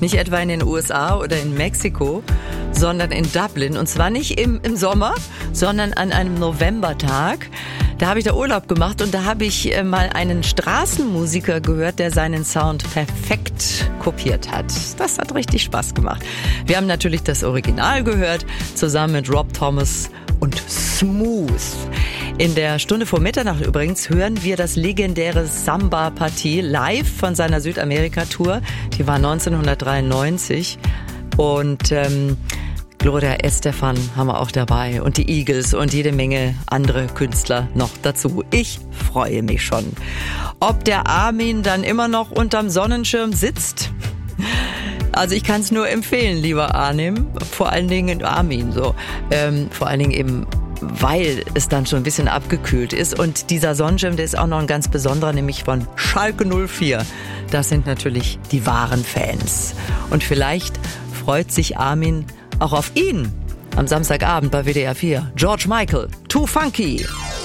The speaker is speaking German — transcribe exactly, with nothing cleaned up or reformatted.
Nicht etwa in den U S A oder in Mexiko, sondern in Dublin. Und zwar nicht im, im Sommer, sondern an einem Novembertag. Da habe ich da Urlaub gemacht und da habe ich äh, mal einen Straßenmusiker gehört, der seinen Sound perfekt kopiert hat. Das hat richtig Spaß gemacht. Wir haben natürlich das Original gehört, zusammen mit Rob Thomas und Smooth. In der Stunde vor Mitternacht übrigens hören wir das legendäre Samba-Partie live von seiner Südamerika-Tour. Die war neunzehnhundertdreiundneunzig und ähm, Gloria Estefan haben wir auch dabei und die Eagles und jede Menge andere Künstler noch dazu. Ich freue mich schon. Ob der Armin dann immer noch unterm Sonnenschirm sitzt? Also ich kann es nur empfehlen, lieber Arnim, vor allen Dingen Armin, so, ähm, vor allen Dingen eben, weil es dann schon ein bisschen abgekühlt ist. Und dieser Sonnenschirm, der ist auch noch ein ganz besonderer, nämlich von Schalke null vier. Das sind natürlich die wahren Fans. Und vielleicht freut sich Armin auch auf ihn am Samstagabend bei W D R vier. George Michael, Too Funky.